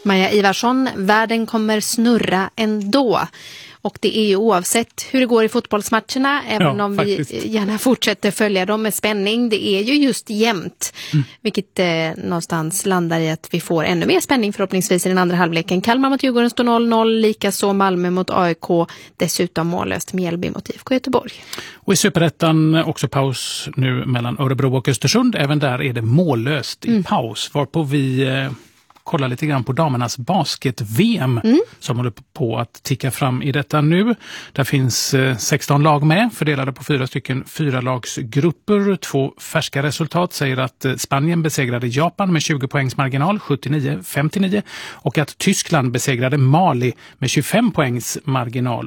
Maja Ivarsson, världen kommer snurra ändå. Och det är ju oavsett hur det går i fotbollsmatcherna, även om faktiskt vi gärna fortsätter följa dem med spänning. Det är ju just jämnt, vilket någonstans landar i att vi får ännu mer spänning förhoppningsvis i den andra halvleken. Kalmar mot Djurgården står 0-0, likaså Malmö mot AIK, dessutom mållöst Mjällby mot IFK Göteborg. Och i Superettan också paus nu mellan Örebro och Östersund. Även där är det mållöst i paus, varpå vi kolla lite grann på damernas basket-VM som håller på att ticka fram i detta nu. Där finns 16 lag med, fördelade på 4 stycken 4-lagsgrupper. 2 färska resultat säger att Spanien besegrade Japan med 20 poängs marginal, 79-59, och att Tyskland besegrade Mali med 25 poängs marginal,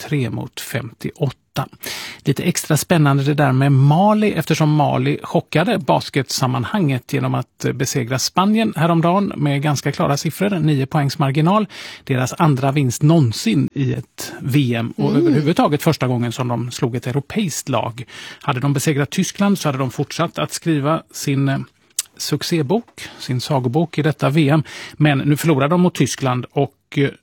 83-58. Lite extra spännande det där med Mali, eftersom Mali chockade basketsammanhanget genom att besegra Spanien häromdagen med ganska klara siffror, 9 poängs marginal. Deras andra vinst någonsin i ett VM och överhuvudtaget första gången som de slog ett europeiskt lag. Hade de besegrat Tyskland så hade de fortsatt att skriva sin succébok, sin sagobok i detta VM. Men nu förlorar de mot Tyskland, och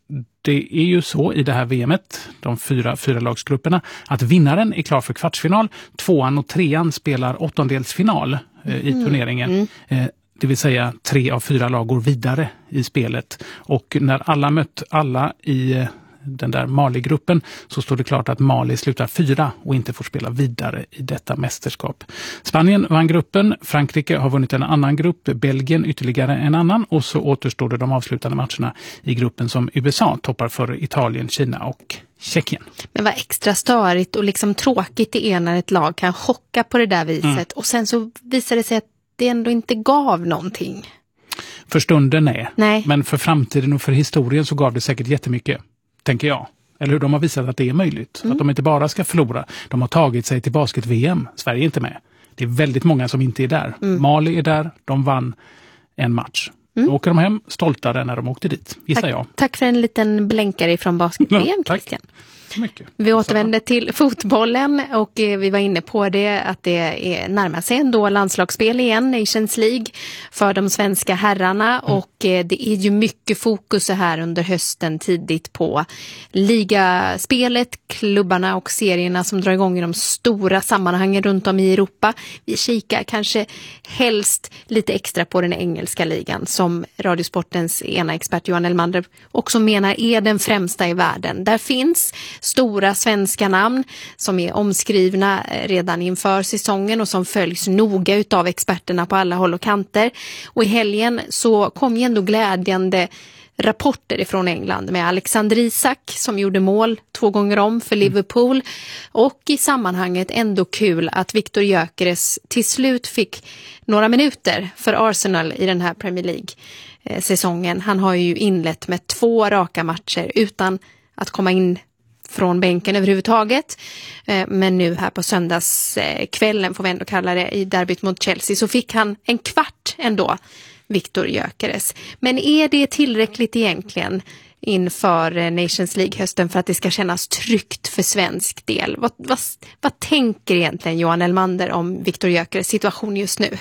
det är ju så i det här VMet, de 4 lagsgrupperna, att vinnaren är klar för kvartsfinal. 2:an och 3:an spelar åttondelsfinal i turneringen. Det vill säga 3 av 4 lag går vidare i spelet. Och när alla mött alla i den där Mali-gruppen så står det klart att Mali slutar 4 och inte får spela vidare i detta mästerskap. Spanien vann gruppen, Frankrike har vunnit en annan grupp, Belgien ytterligare en annan, och så återstår det de avslutande matcherna i gruppen som USA toppar för Italien, Kina och Tjeckien. Men vad extra störigt och liksom tråkigt det är när ett lag kan chocka på det där viset och sen så visar det sig att det ändå inte gav någonting. För stunden nej. Men för framtiden och för historien så gav det säkert jättemycket, tänker jag. Eller hur, de har visat att det är möjligt. Att de inte bara ska förlora. De har tagit sig till basket-VM. Sverige är inte med. Det är väldigt många som inte är där. Mali är där. De vann en match. Då åker de hem stoltare när de åkte dit, gissar jag. Tack för en liten blänkare från basket-VM, Christian. Mycket. Vi återvänder till fotbollen och vi var inne på det att det är närmar sig ändå landslagsspel igen, Nations League för de svenska herrarna och det är ju mycket fokus här under hösten tidigt på ligaspelet, klubbarna och serierna som drar igång i de stora sammanhangen runt om i Europa. Vi kikar kanske helst lite extra på den engelska ligan som Radiosportens ena expert Johan Elmander också menar är den främsta i världen. Där finns stora svenska namn som är omskrivna redan inför säsongen och som följs noga utav experterna på alla håll och kanter. Och i helgen så kom ju ändå glädjande rapporter ifrån England med Alexander Isak som gjorde mål 2 gånger om för Liverpool och i sammanhanget ändå kul att Viktor Gyökeres till slut fick några minuter för Arsenal i den här Premier League-säsongen. Han har ju inlett med 2 raka matcher utan att komma in från bänken överhuvudtaget. Men nu här på söndagskvällen får vi ändå kalla det i derbyt mot Chelsea så fick han en kvart ändå, Viktor Gyökeres. Men är det tillräckligt egentligen inför Nations League-hösten för att det ska kännas tryggt för svensk del? Vad tänker egentligen Johan Elmander om Viktor Gyökeres situation just nu?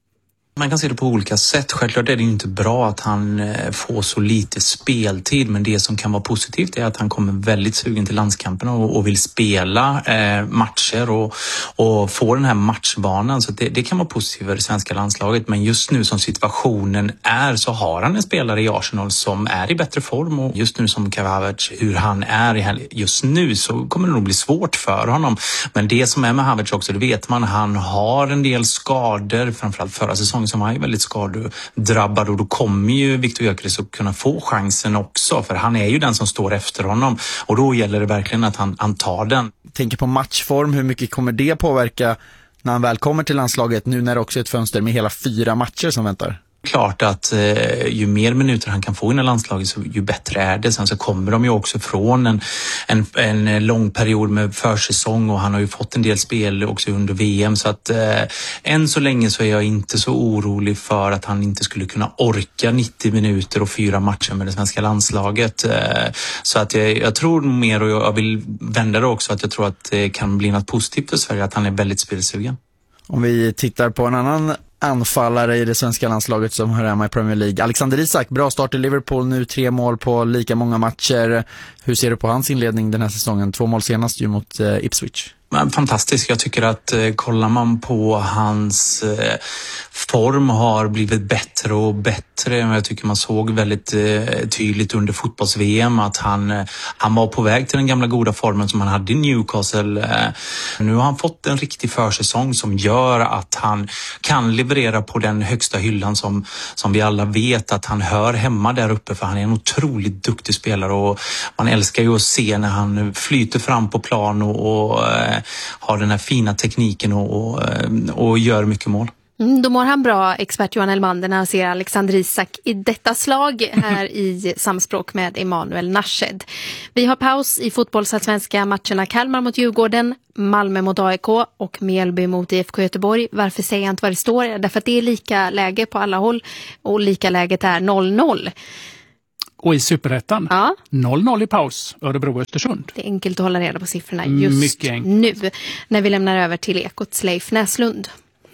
Man kan se det på olika sätt. Självklart är det inte bra att han får så lite speltid, men det som kan vara positivt är att han kommer väldigt sugen till landskampen och vill spela matcher och få den här matchbanan. Så det kan vara positivt för det svenska landslaget, men just nu som situationen är så har han en spelare i Arsenal som är i bättre form och just nu som Kai Havertz, hur han är just nu så kommer det nog bli svårt för honom. Men det som är med Havertz också, det vet man, han har en del skador, framförallt förra säsongen som är väldigt skadedrabbad och då kommer ju Viktor Gyökeres att kunna få chansen också för han är ju den som står efter honom och då gäller det verkligen att han tar den. Tänker på matchform, hur mycket kommer det påverka när han väl kommer till landslaget nu när det också är ett fönster med hela 4 matcher som väntar? Klart att ju mer minuter han kan få in i landslaget så ju bättre är det. Sen så kommer de ju också från en lång period med försäsong och han har ju fått en del spel också under VM så att än så länge så är jag inte så orolig för att han inte skulle kunna orka 90 minuter och 4 matcher med det svenska landslaget. Så att jag tror mer och jag vill vända det också att jag tror att det kan bli något positivt för Sverige att han är väldigt spelsugen. Om vi tittar på en annan anfallare i det svenska landslaget som hör hemma i Premier League. Alexander Isak, bra start i Liverpool nu, 3 mål på lika många matcher. Hur ser du på hans inledning den här säsongen? 2 mål senast ju mot Ipswich. Fantastiskt. Jag tycker att kollar man på hans form har blivit bättre och bättre. Jag tycker man såg väldigt tydligt under fotbolls-VM att han var på väg till den gamla goda formen som han hade i Newcastle. Nu har han fått en riktig försäsong som gör att han kan leverera på den högsta hyllan som vi alla vet att han hör hemma där uppe, för han är en otroligt duktig spelare och man älskar ju att se när han flyter fram på plan och har den här fina tekniken och gör mycket mål. Då mår han bra, expert Johan Elmander, när han ser Alexander Isak i detta slag här i samspråk med Emanuel Nashed. Vi har paus i fotbollsallsvenska matcherna Kalmar mot Djurgården, Malmö mot AIK och Mjällby mot IFK Göteborg. Varför säger jag inte vad det står? Därför att det är lika läge på alla håll och lika läget är 0-0. Och i Superettan, 0-0 i paus, Örebro-Östersund. Det är enkelt att hålla reda på siffrorna just nu när vi lämnar över till Ekots Leif Näslund.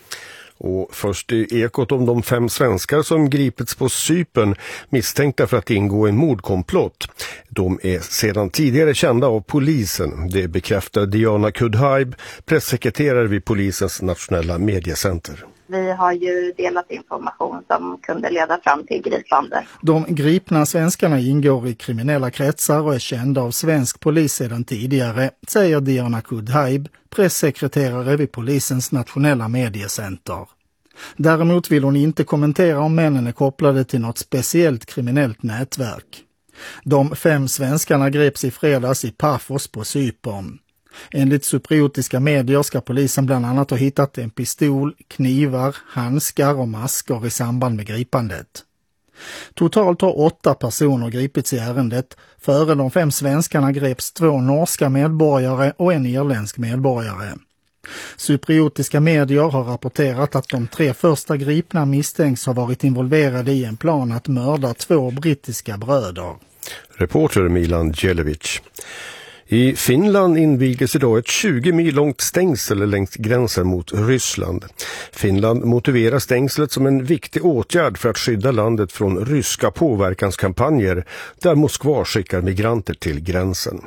Och först i Ekot om de 5 svenskar som gripits på Cypern misstänkta för att ingå en mordkomplott. De är sedan tidigare kända av polisen. Det bekräftar Diana Kudhaib, pressekreterare vid polisens nationella mediecenter. Vi har ju delat information som kunde leda fram till gripande. De gripna svenskarna ingår i kriminella kretsar och är kända av svensk polis sedan tidigare, säger Diana Kudhaib, pressekreterare vid polisens nationella mediecenter. Däremot vill hon inte kommentera om männen är kopplade till något speciellt kriminellt nätverk. De 5 svenskarna greps i fredags i Paphos på Cypern. Enligt cypriotiska medier ska polisen bland annat ha hittat en pistol, knivar, handskar och masker i samband med gripandet. Totalt har 8 personer gripits i ärendet. Före de 5 svenskarna greps 2 norska medborgare och en irländsk medborgare. Cypriotiska medier har rapporterat att de 3 första gripna misstänks ha varit involverade i en plan att mörda 2 brittiska bröder. Reporter Milan Djelevic. I Finland invigdes idag ett 20 mil långt stängsel längs gränsen mot Ryssland. Finland motiverar stängslet som en viktig åtgärd för att skydda landet från ryska påverkanskampanjer där Moskva skickar migranter till gränsen.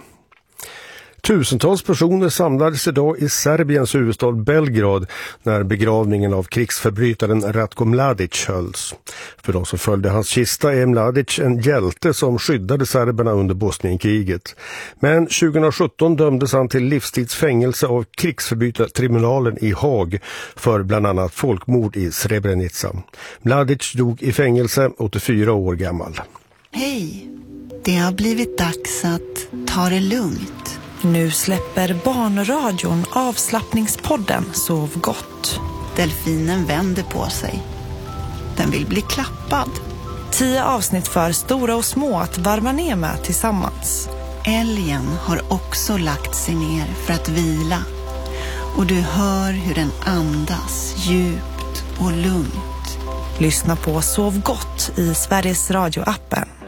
Tusentals personer samlades idag i Serbiens huvudstad Belgrad när begravningen av krigsförbrytaren Ratko Mladic hölls. För de som följde hans kista är Mladic en hjälte som skyddade serberna under Bosnienkriget. Men 2017 dömdes han till livstidsfängelse av krigsförbrytartribunalen i Haag för bland annat folkmord i Srebrenica. Mladic dog i fängelse, 84 år gammal. Hej, det har blivit dags att ta det lugnt. Nu släpper Barnradion avslappningspodden Sov gott. Delfinen vänder på sig. Den vill bli klappad. 10 avsnitt för stora och små att varva ner med tillsammans. Älgen har också lagt sig ner för att vila. Och du hör hur den andas djupt och lugnt. Lyssna på Sov gott i Sveriges Radio-appen.